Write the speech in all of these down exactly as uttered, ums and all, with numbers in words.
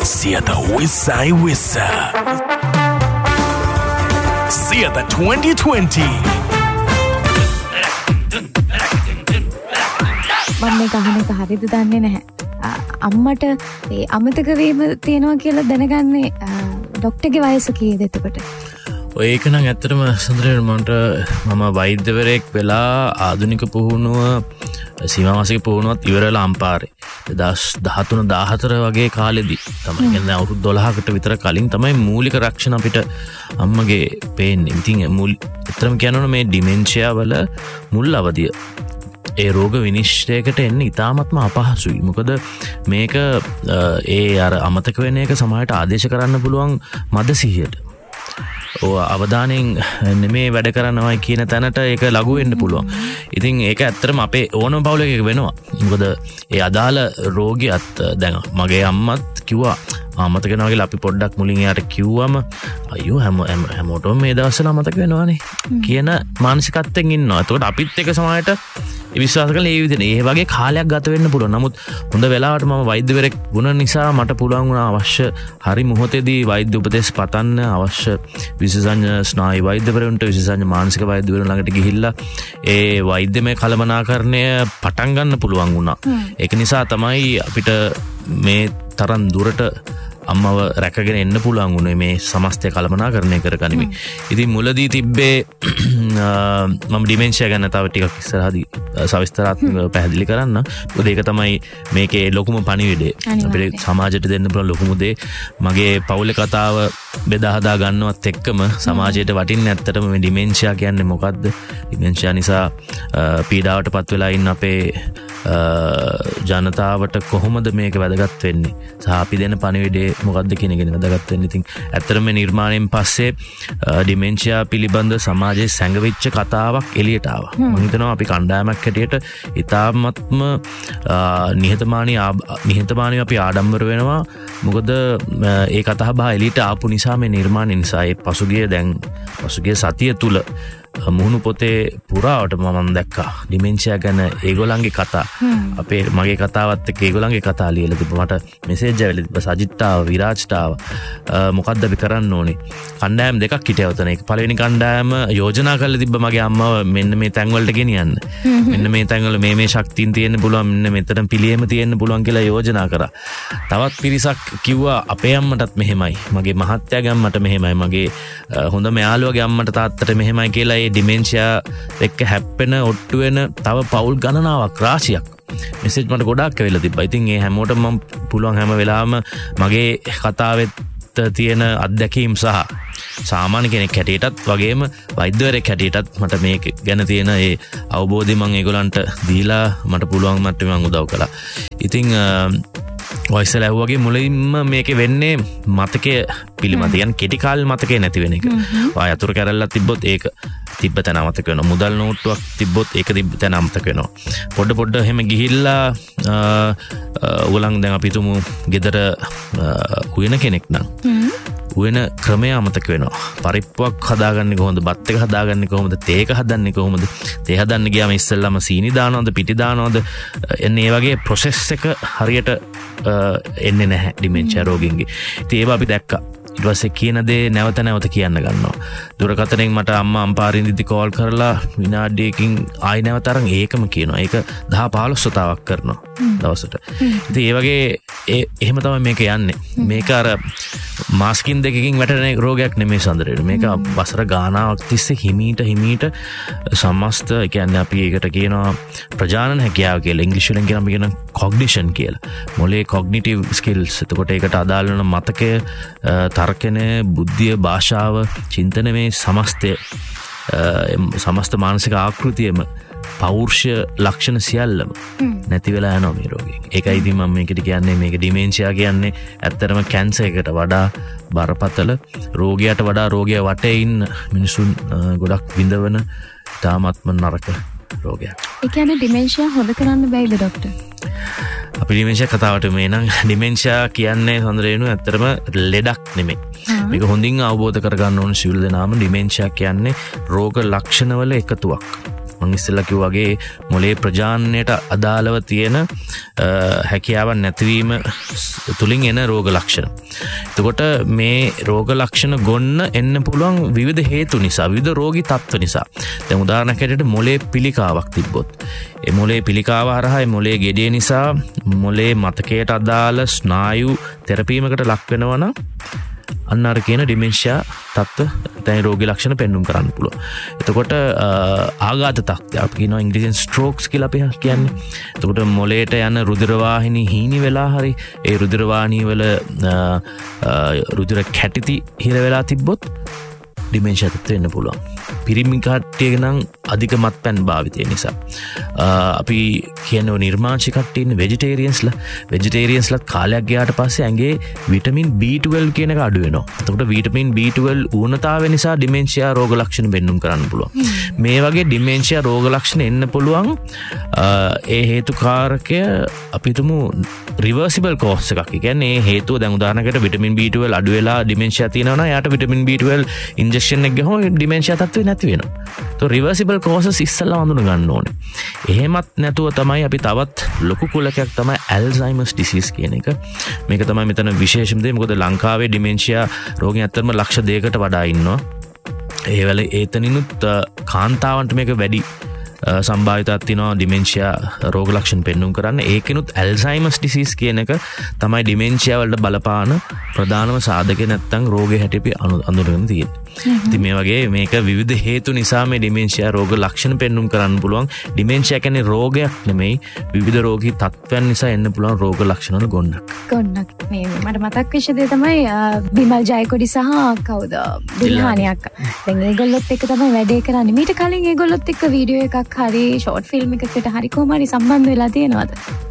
සියත විස්සයි විස්ස Siyatha twenty twenty මම මේ ගහන එක හරිද දන්නේ නැහැ. අම්මට ඒ අමතක වීම තියෙනවා කියලා දැනගන්නේ ડોක්ටර්ගේ වයස කීයද එතකොට? ඔය ඒක නම් ඇත්තටම සඳරේ මන්ට මම වෛද්‍යවරයෙක් වෙලා ආධුනික පුහුණුව සීමාමාසික පුහුණුවත් ඉවරලා අම්පාරේ දෙදාස් දහතුන දහහතර වගේ කාලෙදී තමයි කියන්නේ අවුරුදු දොළහකට විතර කලින් තමයි මූලික රක්ෂණ අපිට අම්මගේ පේන්නේ. ඉතින් මූල උත්තරම කියනවනේ මේ ඩිමෙන්ෂියා වල මුල් අවදිය ඒ රෝග විනිශ්චයකට එන්න ඉතාමත්ම අපහසුයි. මොකද මේක ඒ අර අමතක වෙන එක සමහරට ආදේශ කරන්න පුළුවන් මද සිහියට. ඔය අවධානයෙන් නෙමේ වැඩ කරනවයි කියන තැනට ඒක ලඝු වෙන්න පුළුවන්. ඉතින් ඒක ඇත්තටම අපේ ඕනම පවුලක වෙනවා. මොකද ඒ අදාළ රෝගියත් දැන් මගේ අම්මත් කිව්වා අමතක වෙනවා කියලා අපි පොඩ්ඩක් මුලින් එයාට කිව්වම අයියෝ හැම හැමෝටම මේ දවස්වල අමතක වෙනවානේ කියන මානසිකත්වයෙන් ඉන්නවා. එතකොට අපිත් එක සමාජයට විශ්වාස කරලා ඒ විදිහට ඒ වගේ කාලයක් ගත වෙන්න පුළුවන්. නමුත් හොඳ වෙලාවට මම වෛද්‍යවරයෙක් වුණ නිසා මට පුළුවන් වුණා අවශ්‍ය හරි මොහොතේදී වෛද්‍ය උපදෙස් පතන්න අවශ්‍ය විශේෂඥ ස්නායු වෛද්‍යවරුන්ට විශේෂඥ මානසික වෛද්‍යවරුන් ළඟට ගිහිල්ලා ඒ වෛද්‍යමය කළමනාකරණය පටන් ගන්න පුළුවන් වුණා. ඒක නිසා තමයි අපිට මේ තරම් දුරට අම්මව රැකගෙන එන්න පුළුවන් වුණේ මේ සමස්තය කළමනාකරණය කරගනිමින්. ඉතින් මුලදී තිබ්බේ මම ඩිමෙන්ෂියා ගැන තව ටිකක් ඉස්සරහදී සවිස්තරාත්මකව පැහැදිලි කරන්න. මොකද ඒක තමයි මේකේ ලොකුම පණිවිඩය. අපිට සමාජයට දෙන්න පුළුවන් ලොකුම දේ. මගේ පවුලේ කතාව බෙදා හදා ගන්නවත් එක්කම සමාජයට වටින්නේ ඇත්තටම මේ ඩිමෙන්ෂියා කියන්නේ මොකද්ද? ඩිමෙන්ෂියා නිසා පීඩාවට පත් වෙලා ඉන්න අපේ ජනතාවට කොහොමද මේක වැදගත් වෙන්නේ? සහ අපි දෙන පණිවිඩේ මොකද්ද කියන එක වැදගත් වෙන්නේ. ඉතින් ඇත්තටම මේ නිර්මාණයෙන් පස්සේ ඩිමෙන්ෂියා පිළිබඳ සමාජයේ සැඟවිච්ච කතාවක් එළියට ආවා. මම හිතනවා අපි කණ්ඩායමක් හැටියට ඉතාමත්ම නිහතමානී නිහතමානීව අපි ආඩම්බර වෙනවා. මොකද ඒ කතා බහ එළියට ආපු නිසා මේ නිර්මාණය නිසා ඒ පසුගිය දැන් පසුගිය සතිය තුල මුහුණු පොතේ පුරාවට මම දැක්කා ඩිමෙන්ෂියා ගැන ඒගොල්ලන්ගේ කතා. අපේ මගේ කතාවත් එක්ක ඒගොල්ලන්ගේ කතා ලියලා තිබ්බා. මට මෙසේජ් ඇවිල්ලා තිබ්බා සජිත්ට ආව විරාජ්ට ආව. මොකද්ද අපි කරන්න ඕනේ? කණ්ඩායම් දෙකක් හිටියා උතන. ඒක පළවෙනි කණ්ඩායම යෝජනා කරලා තිබ්බා මගේ අම්මව මෙන්න මේ තැන් වලට ගෙනියන්න. මෙන්න මේ තැන් වල මේ මේ ශක්තියින් තියෙන්න පුළුවන්. මෙන්න මෙතන පිළියෙම තියෙන්න පුළුවන් කියලා යෝජනා කරා. තවත් පිරිසක් කිව්වා අපේ අම්මටත් මෙහෙමයි. මගේ මහත්තයාගේ අම්මට මෙහෙමයි. මගේ හොඳම යාළුවගේ අම්මට තාත්තට මෙහෙමයි කියලා ඩිමෙන්ෂියා එක්ක හැප්පෙන ඔට්ටු වෙන තව පවුල් ගණනාවක් රාශියක් මෙසේජ් මට ගොඩාක් ඇවිල්ලා තිබ්බා. ඉතින් ඒ හැමෝටම මම පුළුවන් හැම වෙලාවෙම මගේ කතාවෙත් තියෙන අත්දැකීම් සහ සාමාන්‍ය කෙනෙක් හැටියටත් වගේම වෛද්‍යවරයෙක් හැටියටත් මට මේක ගැන තියෙන ඒ අවබෝධය මම ඒගොල්ලන්ට දීලා මට පුළුවන් මට්ටමේ මම උදව් කළා. ඉතින් වයිසල ඇහුවගේ මුලින්ම මේකේ වෙන්නේ මතකයේ පිළිමත යන කෙටි කාල මතකේ නැති වෙන එක. ආය අතුරු කැරල්ලක් තිබ්බොත් ඒක තිබ්බ තැන අමතක වෙනවා. මුදල් නෝට්ටුවක් තිබ්බොත් ඒක තිබ්බ තැන අමතක වෙනවා. පොඩ පොඩ එහෙම ගිහිල්ලා ඕගොල්ලන් දැන් අපි තුමු ගෙදර උයන කෙනෙක් නම් උයන ක්‍රමය අමතක වෙනවා. පරිප්පුවක් හදාගන්නේ කොහොමද? බත් එක හදාගන්නේ කොහොමද? තේක හදන්නේ කොහොමද? තේ හදන්න ගියාම ඉස්සෙල්ලාම සීනි දානවද? පිටි දානවද? එන්නේ මේ වගේ ප්‍රොසෙස් එක හරියට එන්නේ නැහැ ඩිමෙන්ෂියා රෝගීන්ගේ. ඉතින් ඒව අපි දැක්කා. ඊට පස්සේ කියන දේ නැවත නැවත කියන්න ගන්නවා. දුරකථනයෙන් මට අම්මා අම්පාරින් දිදි කෝල් කරලා විනාඩියකින් ආයි නැවත අරන් ඒකම කියනවා. ඒක දහ පහළොස් වතාවක් කරනවා දවසට. ඉතින් ඒ වගේ ඒ එහෙම තමයි මේක යන්නේ. මේක අර මාස්කින් දෙකකින් වැටෙන රෝගයක් නෙමෙයි සඳරේ. මේක වසර ගානාවක් තිස්සේ හිමීට හිමීට සමස්ත කියන්නේ අපි ඒකට කියනවා ප්‍රජානන හැකියාව කියලා. ඉංග්‍රීසි වලින් කියනවා අපි කියන කොග්නිෂන් කියලා. මොලේ කොග්නිටිව් ස්කිල්ස්. එතකොට ඒකට අදාළ වෙන මතකය, තර්කණය, බුද්ධිය, භාෂාව, චින්තන මේ සමස්තය සමස්ත මානසික ආකෘතියම පෞර්ෂ්‍ය ලක්ෂණ සියල්ලම නැති වෙලා යනවා මේ රෝගයෙන්. ඒකයි ඉතින් මම මේකට කියන්නේ මේක ඩිමෙන්ෂියා කියන්නේ ඇත්තටම කැන්සර් එකට වඩා බරපතල රෝගයට වඩා රෝගය වටේ ඉන්න මිනිසුන් ගොඩක් විඳවන තාමත්ම නරක රෝගයක්. ඒ කියන්නේ ඩිමෙන්ෂියා හොද කරන්න බැයිද ડોක්ටර්? අපි ඩිමෙන්ෂියා කතාවට මේ නම් ඩිමෙන්ෂියා කියන්නේ හොඳරේනු ඇත්තටම ලෙඩක් නෙමෙයි. මේක හොඳින් අවබෝධ කරගන්න ඕන සියලු දෙනාම ඩිමෙන්ෂියා කියන්නේ රෝග ලක්ෂණවල එකතුවක්. මං ඉස්සෙල්ලා කිව්වා වගේ මොලේ ප්‍රජානනයට අදාළව තියෙන හැකියාවක් නැතිවීම තුලින් එන රෝග ලක්ෂණ. එතකොට මේ රෝග ලක්ෂණ ගොන්න එන්න පුළුවන් විවිධ හේතු නිසා, විවිධ රෝගී තත්ත්ව නිසා. දැන් උදාහරණයක් හැටියට මොලේ පිළිකාවක් තිබ්බොත්, ඒ මොලේ පිළිකාව හරහා ඒ මොලේ ගෙඩිය නිසා මොලේ මතකයට අදාළ ස්නායු තෙරපීමකට ලක් වෙනවා නම් අන්න අර කියන ඩිමෙන්ෂියා තත්ත්ව දැන් රෝගී ලක්ෂණ පෙන්වුම් කරන්න පුළුවන්. එතකොට ආඝාත තත්ත්වය අපි කියනවා ඉංග්‍රීසියෙන් ස්ට්‍රෝක්ස් කියලා අපි කියන්නේ. එතකොට මොලේට යන රුධිර වාහිනී හීනි වෙලා හරි ඒ රුධිර වාහිනී වල රුධිර කැටිති හිර වෙලා තිබ්බොත් ඩිමෙන්ෂියා තත්ත්වය එන්න පුළුවන්. පිරිමි කට්ටියක නම් අධික මත්පැන් භාවිතය නිසා. අපි කියන්නේ නිර්මාංශ කට්ටිය ඉන්නේ වෙජිටේරියන්ස්ලා. වෙජිටේරියන්ස්ලා කාලයක් ගියාට පස්සේ ඇඟේ විටමින් බී ට්වෙල්ව් කියන එක අඩු වෙනවා. එතකොට විටමින් බී ට්වෙල්ව් ඌනතාවය නිසා ඩිමෙන්ෂියා රෝග ලක්ෂණ පෙන්වුම් කරන්න පුළුවන්. මේ වගේ ඩිමෙන්ෂියා රෝග ලක්ෂණ එන්න පුළුවන් ඒ හේතුකාරකය අපි තුමු රිවර්සිබල් කෝස් එකක්. ඒ කියන්නේ ඒ හේතුව දැන් උදාහරණයකට විටමින් බී ට්වෙල්ව් අඩු වෙලා ඩිමෙන්ෂියා තියෙනවා නම් යාට විටමින් බී ට්වෙල්ව් ඉන්ජෙක්ෂන් එක ගහම ඩිමෙන්ෂියා තත්ත්වය නැති වෙනවා. તો රිවර්සිබල් කෝසස් ඉස්සෙල්ලා හඳුන ගන්න ඕනේ. එහෙමත් නැතුව තමයි අපි තවත් ලොකු කුලකයක් තමයි ඇල්සයිමර්ස් ඩිසීස් කියන එක. මේක තමයි මෙතන විශේෂම දේ. මොකද ලංකාවේ ඩිමෙන්ෂියා රෝගීන් අතරම ලක්ෂ දෙකකට වඩා ඉන්නවා. ඒ වෙල ඒතනිනුත් කාන්තාවන්ට මේක වැඩි සම්භාවිතයක් තියෙනවා ඩිමෙන්ෂියා රෝග ලක්ෂණ පෙන්වුම් කරන්න. ඒකිනුත් ඇල්සයිමර්ස් ඩිසීස් කියන එක තමයි ඩිමෙන්ෂියා වලට බලපාන ප්‍රධානම සාධකේ නැත්තම් රෝගේ හැටිපි අඳුරගෙන තියෙන්නේ. ඉතින් මේ වගේ මේක විවිධ හේතු නිසා මේ ඩිමෙන්ෂියා රෝග ලක්ෂණ පෙන්වුම් කරන්න පුළුවන්. ඩිමෙන්ෂියා කියන්නේ රෝගයක් නෙමෙයි, විවිධ රෝගී තත්ත්වයන් නිසා එන්න පුළුවන් රෝග ලක්ෂණ වල ගොන්නක්. ගොන්නක්. මේ මට මතක් වෙච්ච දේ තමයි බිමල් ජයකොඩි සහ කවුද දිල්හානි අක්කා. දැන් ඒගොල්ලොත් එක්ක තමයි වැඩේ කරන්නේ. මීට කලින් ඒගොල්ලොත් එක්ක වීඩියෝ එකක් හරි ෂෝට් ෆිල්ම් එකකට හරි කොහොම හරි සම්බන්ධ වෙලා තියෙනවද?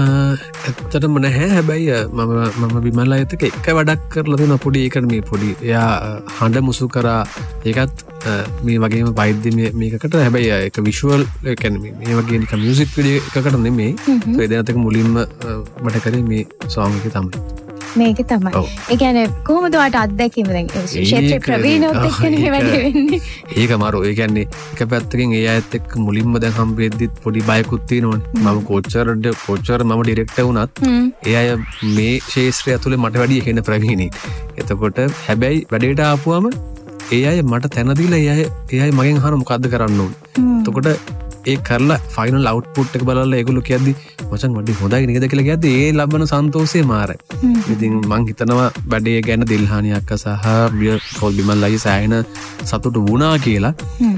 ඇත්තටම නැහැ. හැබැයි මම මම විමල් අයත් එක්ක එක වැඩක් කරලා තියෙනවා පොඩි. ඒක මේ පොඩි එයා හඬ මුසු කරා. ඒකත් මේ වගේම වෛද්‍ය මේකකට. හැබැයි ඒක විෂුවල් ඒ කියන්නේ මේ වගේ නිකන් මියුසික් වීඩියෝ එකකට නෙමෙයි. ඒ දෙනත් එක මුලින්ම මට කරේ මේ සෝංග් එක තමයි. මේක තමයි. ඒ කියන්නේ කොහොමද ඔයාට අත්දැකීම දැන් ක්ෂේත්‍ර ප්‍රවීණවත් එක්කනේ වැඩි වෙන්නේ. ඒක මාරු. ඒ කියන්නේ එක පැත්තකින් ඒ අයත් එක්ක මුලින්ම දැන් හම්බෙද්දිත් පොඩි බයකුත් තියෙනවනේ. මම කොච්චර කොච්චර මම ඩිරෙක්ටර් වුණත් ඒ අය මේ ශාස්ත්‍රය ඇතුලේ මට වැඩි එහෙන ප්‍රවීණයි. එතකොට හැබැයි වැඩේට ආපුවම ඒ අය මට තැන දීලා ඒ අය ඒ අය මගෙන් අහන මොකද්ද කරන්න ඕනේ. එතකොට ඒ කරලා ෆයිනල් අවුට්පුට් එක බලලා ඒගොල්ලෝ කියද්දි මචං වඩි හොඳයි නේද කියලා කියද්දි ඒ ලබන සන්තෝෂය මාරයි. ඉතින් මං හිතනවා වැඩේ ගැන දිල්හානි අක්කා සහ බිය පොල් බිමල් අයියා සෑහෙන සතුටු වුණා කියලා.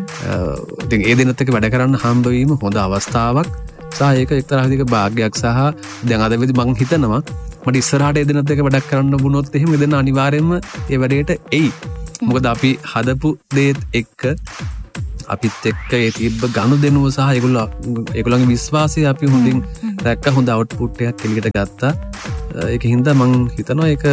ඉතින් ඒ දිනත් එක්ක වැඩ කරන්න හම්බ වීම හොඳ අවස්ථාවක්. සහ ඒක එක්තරා විදිහක භාග්යක්. සහ දැන් අද වෙදි මං හිතනවා මට ඉස්සරහට ඒ දිනත් එක්ක වැඩක් කරන්න වුණොත් එහෙම එදෙන අනිවාර්යයෙන්ම ඒ වැඩේට එයි. මොකද අපි හදපු දේත් එක්ක අපිත් එක්ක ඒ තිබ්බ ගනුදෙනුව සහ ඒගොල්ලෝ ඒගොල්ලන්ගේ විශ්වාසය අපි හොඳින් දැක්ක. හොඳ අවුට්පුට් එකක් එළියට ගත්තා. ඒක හින්දා මං හිතනවා ඒක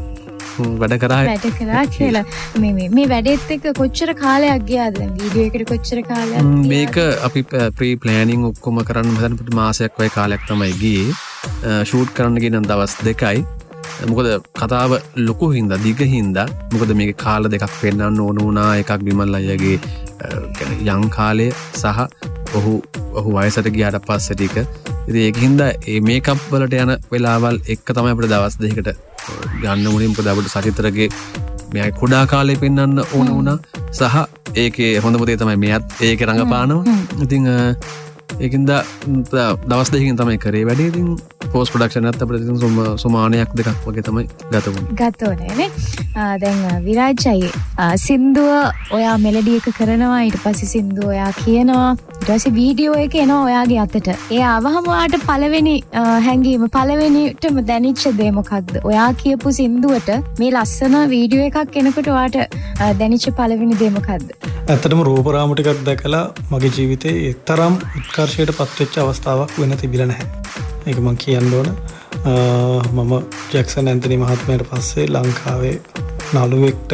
වැඩ කරා වැඩ කරා කියලා. මේ මේ මේ වැඩේත් එක්ක කොච්චර කාලයක් ගියාද? දැන් වීඩියෝ එකට කොච්චර කාලයක් ගියාද? මේක අපි ප්‍රී ප්ලෑනින් ඔක්කොම කරන්න හදනකොට මාසයක් වගේ කාලයක් තමයි ගියේ. ෂූට් කරන්න ගියන දවස් දෙකයි. මොකද කතාව ලොකු හින්දා දිග හින්දා මොකද මේක කාල දෙකක් පෙන්වන්න ඕන වුණා. එකක් විමල් අයියාගේ යං කාලය සහ ඔහු ඔහු වයසට ගියාට පස්සේ ටික. ඉතින් ඒක හින්දා මේ මේකප් වලට යන වෙලාවල් එක්ක තමයි අපිට දවස් දෙකකට ගන්න උනේ. මොකද අපිට සචිත්‍රගේ මෙයා කුඩා කාලේ පෙන්වන්න ඕන වුණා. සහ ඒකේ හොඳම දේ තමයි මෙයාත් ඒකේ රඟපානවා. ඉතින් ඒකින්ද දවස් දෙකකින් තමයි කරේ වැඩේ. ඉතින් පෝස්ට් ප්‍රොඩක්ෂන් එකත් අපිට ඉතින් සුමානයක් දෙකක් වගේ තමයි ගත වුනේ. ගත වුනේ නේ. දැන් විරාජ් අයියේ සින්දුව ඔයා මෙලඩි එක කරනවා, ඊට පස්සේ සින්දුව ඔයා කියනවා, ඊට පස්සේ වීඩියෝ එක එනවා ඔයාගේ අතට. ඒ ආවහම ඔයාට පළවෙනි හැංගීම පළවෙනිටම දැනෙච්ච දේ මොකක්ද? ඔයා කියපු සින්දුවට මේ ලස්සන වීඩියෝ එකක් එනකොට ඔයාට දැනෙච්ච පළවෙනි දේ මොකක්ද? ඇත්තටම රූපරාම ටිකක් දැකලා මගේ ජීවිතේ තරම් උත්කර්ෂයට පත්වෙච්ච අවස්ථාවක් වෙන තිබිලා නැහැ. ඒක මම කියන්න ඕන. මම ජැක්සන් ඇන්තනි මහත්මයාට පස්සේ ලංකාවේ නළුවෙක්ට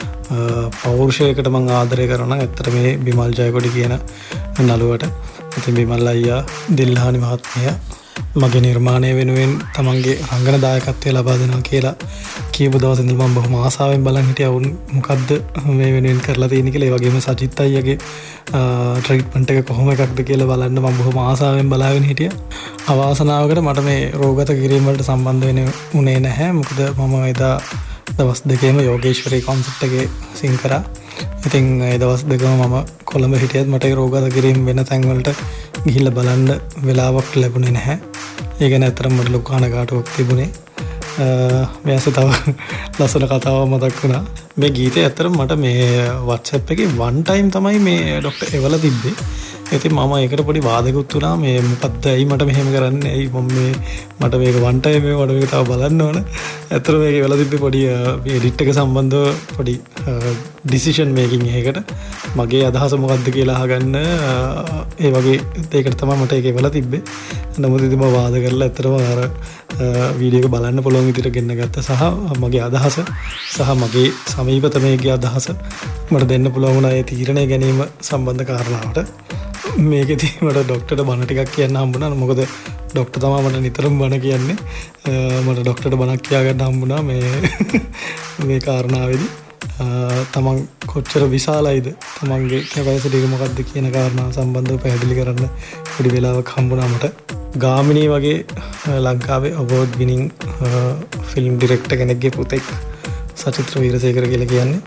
පෞරුෂයකට මම ආදරය කරනවා. ඇත්තට මේ බිමල් ජයකොඩි කියන නළුවට. ඉතින් බිමල් අයියා, දිල්හානි මහත්මයා, මගේ නිර්මාණය වෙනුවෙන් තමන්ගේ රංගන දායකත්වය ලබා දෙනවා කියලා කියපු දවස් ඉඳලා මම බොහොම ආසාවෙන් බලන් හිටියා වුන් මොකද්ද මේ වෙනුවෙන් කරලා තියෙන්නේ කියලා. ඒ වගේම සජිත් අයියාගේ ට්‍රීට්මන්ට් එක කොහොම එකක්ද කියලා බලන්න මම බොහොම ආසාවෙන් බලාගෙන හිටියා. අවාසනාවකට මට මේ රෝගගත කිරීම වලට සම්බන්ධ වෙන්නේ උනේ නැහැ. මොකද මම එදා දවස් දෙකේම යෝගේශ්වරී කොන්සර්ට් එකේ සිං කරා. ඉතින් ඒ දවස් දෙකම මම කොළඹ හිටියත් මට රෝගගත කිරීම වෙන තැන් වලට ගිහිල්ලා බලන්න වෙලාවක් ලැබුණේ නැහැ. ඒ ගැන ඇත්තටම මට ලොකු කනගාටුවක් තිබුණේ. මෙයාස තව ලස්සන කතාවක් මතක් වුණා. මේ ගීතය ඇත්තටම මට මේ WhatsApp එකේ one time තමයි මේ ડોක්ටර් එවලා තිබ්බේ. ඉතින් මම ඒකට පොඩි වාදකුත් වුණා. මේ මොකද්ද ඇයි මට මෙහෙම කරන්නේ? ඇයි මම මේ මට මේක one time මේ මට මේක තව බලන්න ඕන. ඇත්තටම මේක එවලා තිබ්බේ පොඩි එඩිට් එක සම්බන්ධව පොඩි ඩිසිෂන් මේකින් එකකට මගේ අදහස මොකද්ද කියලා අහගන්න ඒ වගේ දෙයකට තමයි මට ඒක එවලා තිබ්බේ. නමුත් ඉතින් මම වාද කරලා ඇත්තටම අර වීඩියෝ එක බලන්න පුළුවන් විදිහට ගෙන්න ගත්තා සහ මගේ අදහස සහ මගේ සමීපතමේගේ අදහස මට දෙන්න පුළුවන් වුණා ඒ තීරණය ගැනීම සම්බන්ධ කාරණාවට. මේකෙදී මට ડોක්ටර්ට බණ ටිකක් කියන්න හම්බුණා. මොකද ડોක්ටර් තමයි මට නිතරම බණ කියන්නේ. මට ડોක්ටර්ට බණක් කියා ගන්න හම්බුණා මේ මේ කාරණාවේදී. තමන් කොච්චර විශාලයිද තමන්ගේ කැපැසිටි එක මොකක්ද කියන කාරණාව සම්බන්ධව පැහැදිලි කරන්න පොඩි වෙලාවක් හම්බුණා මට. ගාමිණී වගේ ලංකාවේ අවෝඩ් විනිං ෆිල්ම් ඩිරෙක්ටර් කෙනෙක්ගේ පුතෙක් සචිත්‍ර වීරසේකර කියලා කියන්නේ.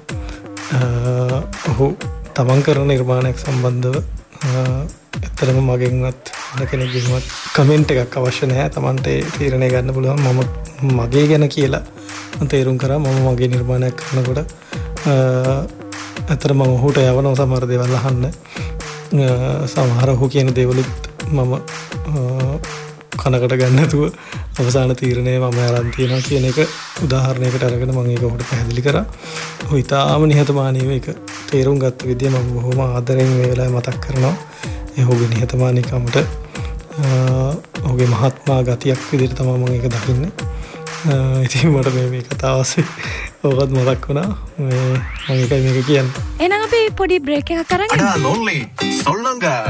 ඔහු තමන් කරන නිර්මාණයක් සම්බන්ධව ඇත්තටම මගෙන්වත් වෙන කෙනෙක්ගෙන්වත් කමෙන්ට් එකක් අවශ්‍ය නැහැ. තමන්ට තීරණය ගන්න පුළුවන්. මම මගේ ගැන කියලා තේරුම් කරා. මම මගේ නිර්මාණයක් කරනකොට ඇත්තටම මම ඔහුට යවනවා සමහර දේවල් අහන්න. සමහර ඔහු කියන දේවලුත් මම කනකට ගන්න නැතුව අවසාන තීරණය මම අරන් තියනවා කියන එක උදාහරණයකට අරගෙන මම ඒක ඔහුට පැහැදිලි කරා. ඔහු ඉතාම නිහතමානීව ඒක තේරුම් ගත්ත විදිය මම බොහොම ආදරෙන් මේ වෙලාවේ මතක් කරනවා. ඒ ඔහුගේ නිහතමානීකමට ඔහුගේ මහත්මා ගතියක් විදිහට තමයි මම ඒක දකින්නේ. ඉතින් මට මේ මේ කතාව ඇස්සේ ඔකත් මතක් වුණා. මේ මම එකයි මේක කියන්නේ. එහෙනම් අපි පොඩි බ්‍රේක් එකක් අරන් අඩා ලොන්ලි සොල්ලංගා